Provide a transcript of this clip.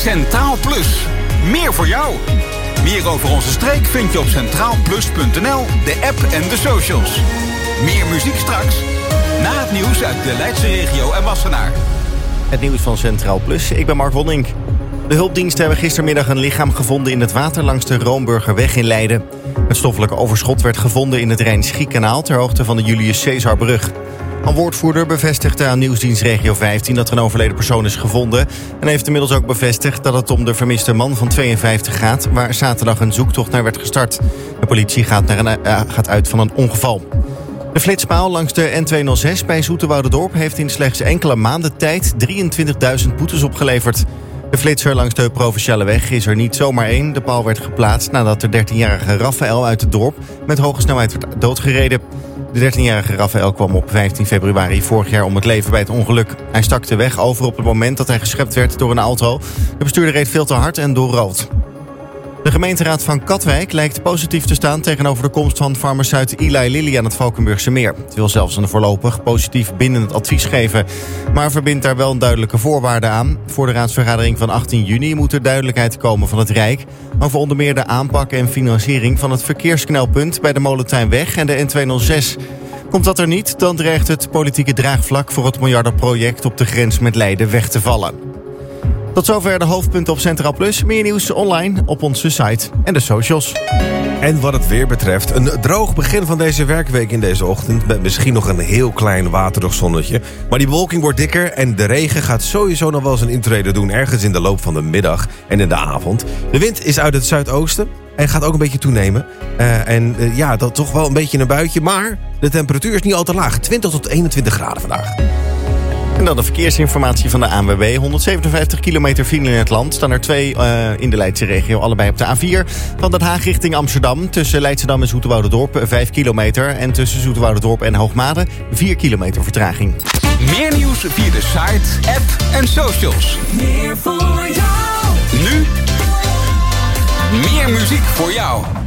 Centraal Plus. Meer voor jou. Meer over onze streek vind je op centraalplus.nl, de app en de socials. Meer muziek straks. Na het nieuws uit de Leidse regio en Wassenaar. Het nieuws van Centraal Plus. Ik ben Mark Wonning. De hulpdiensten hebben gistermiddag een lichaam gevonden in het water langs de Roomburgerweg in Leiden. Het stoffelijke overschot werd gevonden in het Rijn-Schiekkanaal ter hoogte van de Julius Caesarbrug. Een woordvoerder bevestigde aan Nieuwsdienst Regio 15 dat er een overleden persoon is gevonden. En heeft inmiddels ook bevestigd dat het om de vermiste man van 52 gaat, waar zaterdag een zoektocht naar werd gestart. De politie gaat uit van een ongeval. De flitspaal langs de N206 bij Zoeterwouderdorp heeft in slechts enkele maanden tijd 23.000 boetes opgeleverd. De flitser langs de Provinciale Weg is er niet zomaar één. De paal werd geplaatst nadat de 13-jarige Raphaël uit het dorp met hoge snelheid werd doodgereden. De 13-jarige Raphaël kwam op 15 februari vorig jaar om het leven bij het ongeluk. Hij stak de weg over op het moment dat hij geschept werd door een auto. De bestuurder reed veel te hard en door rood. De gemeenteraad van Katwijk lijkt positief te staan tegenover de komst van farmaceut Eli Lilly aan het Valkenburgse Meer. Het wil zelfs een voorlopig positief bindend advies geven, maar verbindt daar wel een duidelijke voorwaarde aan. Voor de raadsvergadering van 18 juni moet er duidelijkheid komen van het Rijk over onder meer de aanpak en financiering van het verkeersknelpunt bij de Molentuinweg en de N206. Komt dat er niet, dan dreigt het politieke draagvlak voor het miljardenproject op de grens met Leiden weg te vallen. Tot zover de hoofdpunten op Centraal Plus. Meer nieuws online op onze site en de socials. En wat het weer betreft, een droog begin van deze werkweek in deze ochtend. Met misschien nog een heel klein waterig zonnetje. Maar die bewolking wordt dikker en de regen gaat sowieso nog wel zijn intrede doen. Ergens in de loop van de middag en in de avond. De wind is uit het zuidoosten en gaat ook een beetje toenemen. Dat toch wel een beetje een buitje. Maar de temperatuur is niet al te laag. 20 tot 21 graden vandaag. En dan de verkeersinformatie van de ANWB. 157 kilometer file in het land. Staan er 2 in de Leidse regio. Allebei op de A4. Van Den Haag richting Amsterdam. Tussen Leidschendam en Zoeterwouderdorp 5 kilometer. En tussen Zoeterwouderdorp en Hoogmade 4 kilometer vertraging. Meer nieuws via de site, app en socials. Meer voor jou. Nu. Meer muziek voor jou.